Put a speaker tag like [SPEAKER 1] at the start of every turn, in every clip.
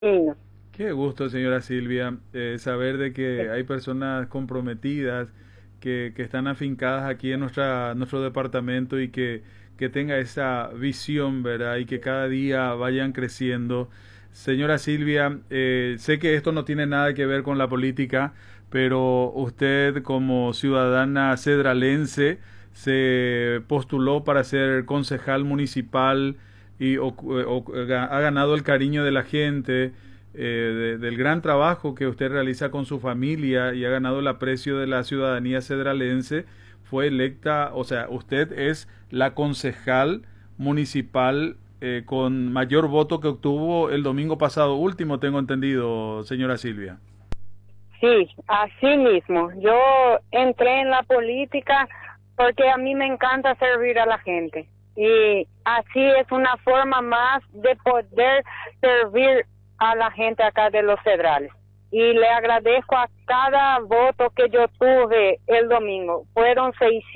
[SPEAKER 1] niños.
[SPEAKER 2] Qué gusto, señora Silvia, saber de que hay personas comprometidas que están afincadas aquí en nuestro departamento y que tenga esa visión, ¿verdad? Y que cada día vayan creciendo. Señora Silvia, sé que esto no tiene nada que ver con la política, pero usted como ciudadana cedralense se postuló para ser concejal municipal y ha ganado el cariño de la gente, del gran trabajo que usted realiza con su familia y ha ganado el aprecio de la ciudadanía cedralense. Fue electa, o sea, usted es la concejal municipal con mayor voto que obtuvo el domingo pasado último, tengo entendido, señora Silvia.
[SPEAKER 1] Sí, así mismo. Yo entré en la política porque a mí me encanta servir a la gente. Y así es una forma más de poder servir a la gente acá de Los Cedrales. Y le agradezco a cada voto que yo tuve el domingo. Fueron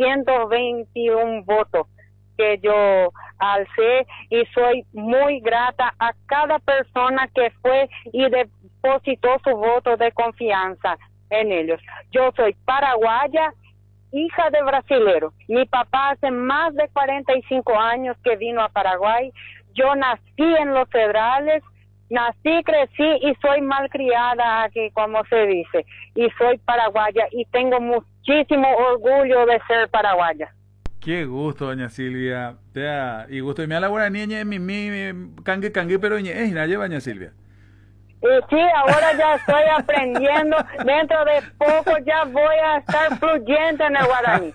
[SPEAKER 1] 621 votos que yo alcé y soy muy grata a cada persona que fue y depositó su voto de confianza en ellos. Yo soy paraguaya, hija de brasilero. Mi papá hace más de 45 años que vino a Paraguay. Yo nací en Los Cedrales, nací, crecí y soy malcriada aquí, como se dice. Y soy paraguaya y tengo muchísimo orgullo de ser paraguaya.
[SPEAKER 2] Qué gusto, doña Silvia. Y gusto. Y me da la buena niña, cangue, cangue, pero es nadie, doña Silvia.
[SPEAKER 1] Sí, ahora ya estoy aprendiendo. Dentro de poco ya voy a estar fluyente en el guaraní.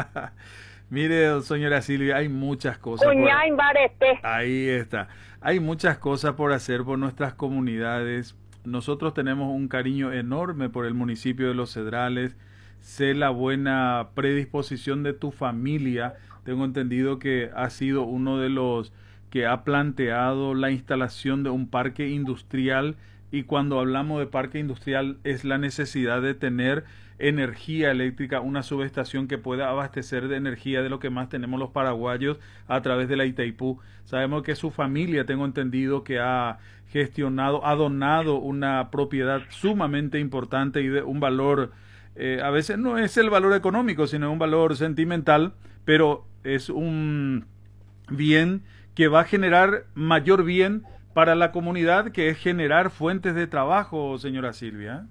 [SPEAKER 2] Mire, señora Silvia, hay muchas cosas
[SPEAKER 1] Cuñá en barete.
[SPEAKER 2] Ahí está. Hay muchas cosas por hacer por nuestras comunidades. Nosotros tenemos un cariño enorme por el municipio de Los Cedrales. Sé la buena predisposición de tu familia. Tengo entendido que ha sido uno de los que ha planteado la instalación de un parque industrial, y cuando hablamos de parque industrial es la necesidad de tener energía eléctrica, una subestación que pueda abastecer de energía de lo que más tenemos los paraguayos a través de la Itaipú. Sabemos que su familia, tengo entendido, que ha gestionado, ha donado una propiedad sumamente importante y de un valor, a veces no es el valor económico, sino un valor sentimental, pero es un bien que va a generar mayor bien para la comunidad, que es generar fuentes de trabajo, señora Silvia.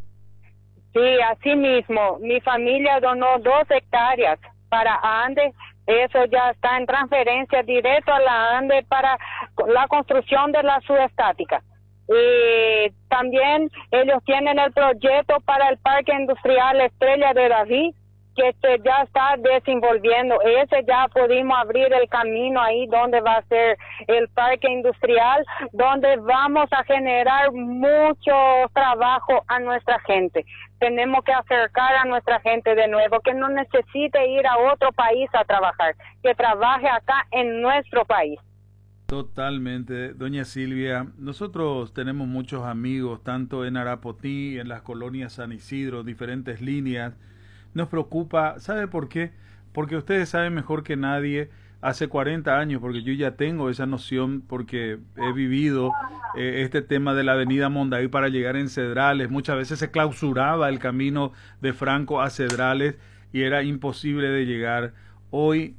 [SPEAKER 1] Sí, así mismo. Mi familia donó 2 hectáreas para ANDE. Eso ya está en transferencia directo a la ANDE para la construcción de la subestática. Y también ellos tienen el proyecto para el Parque Industrial Estrella de David, que ya está desenvolviendo. Ese ya pudimos abrir el camino ahí donde va a ser el parque industrial, donde vamos a generar mucho trabajo a nuestra gente. Tenemos que acercar a nuestra gente de nuevo, que no necesite ir a otro país a trabajar, que trabaje acá en nuestro país.
[SPEAKER 2] Totalmente, doña Silvia. Nosotros tenemos muchos amigos, tanto en Arapotí, en las colonias San Isidro, diferentes líneas. Nos preocupa, ¿sabe por qué? Porque ustedes saben mejor que nadie, hace 40 años, porque yo ya tengo esa noción, porque he vivido este tema de la avenida Mondaí para llegar en Cedrales. Muchas veces se clausuraba el camino de Franco a Cedrales y era imposible de llegar. Hoy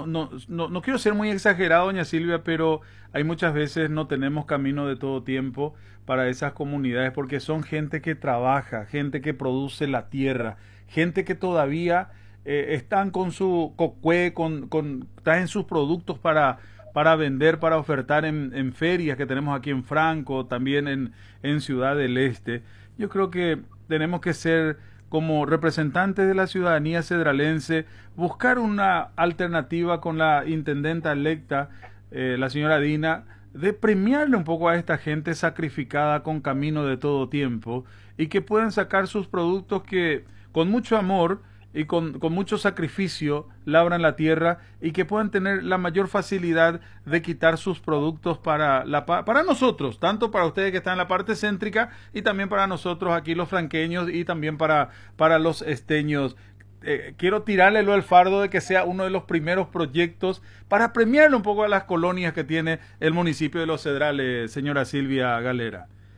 [SPEAKER 2] no quiero ser muy exagerado, doña Silvia, pero hay muchas veces no tenemos camino de todo tiempo para esas comunidades, porque son gente que trabaja, gente que produce la tierra, gente que todavía están con su cocue, traen sus productos para vender, para ofertar en ferias que tenemos aquí en Franco, también en Ciudad del Este. Yo creo que tenemos que ser, como representantes de la ciudadanía cedralense, buscar una alternativa con la intendenta electa, la señora Dina, de premiarle un poco a esta gente sacrificada con camino de todo tiempo y que pueden sacar sus productos que con mucho amor y con mucho sacrificio labran la tierra, y que puedan tener la mayor facilidad de quitar sus productos para nosotros, tanto para ustedes que están en la parte céntrica y también para nosotros aquí los franqueños y también para los esteños. Quiero tirarle al fardo de que sea uno de los primeros proyectos para premiarle un poco a las colonias que tiene el municipio de Los Cedrales, señora Silvia Galera.